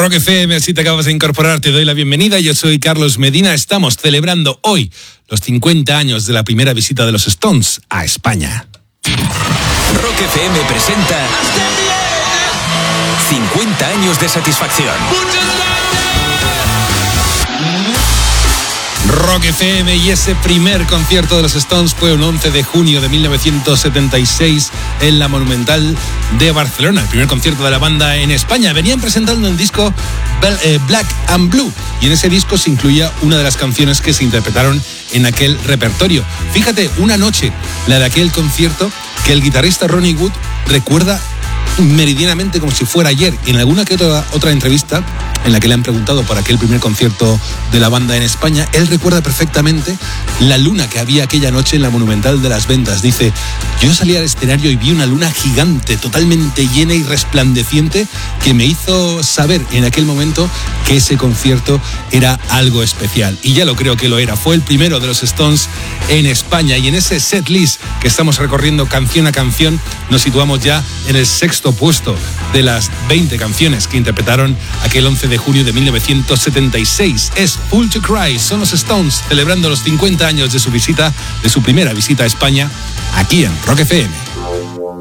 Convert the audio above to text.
Rock FM, si te acabas de incorporar, te doy la bienvenida. Yo soy Carlos Medina. Estamos celebrando hoy los 50 años de la primera visita de los Stones a España. Rock FM presenta 50 años de satisfacción. Rock FM, y ese primer concierto de los Stones fue un 11 de junio de 1976 en la Monumental de Barcelona, el primer concierto de la banda en España. Venían presentando un disco Black and Blue, y en ese disco se incluía una de las canciones que se interpretaron en aquel repertorio. Fíjate, una noche, la de aquel concierto, que el guitarrista Ronnie Wood recuerda meridianamente como si fuera ayer. En alguna que otra entrevista en la que le han preguntado por aquel primer concierto de la banda en España, él recuerda perfectamente la luna que había aquella noche en la Monumental de las Ventas. Dice: yo salí al escenario y vi una luna gigante, totalmente llena y resplandeciente, que me hizo saber en aquel momento que ese concierto era algo especial. Y ya lo creo que lo era. Fue el primero de los Stones en España, y en ese set list que estamos recorriendo canción a canción nos situamos ya en el sexto puesto de las 20 canciones que interpretaron aquel 11 de junio de 1976. Es Fool to Cry, son los Stones celebrando los 50 años de su primera visita a España, aquí en Rock FM.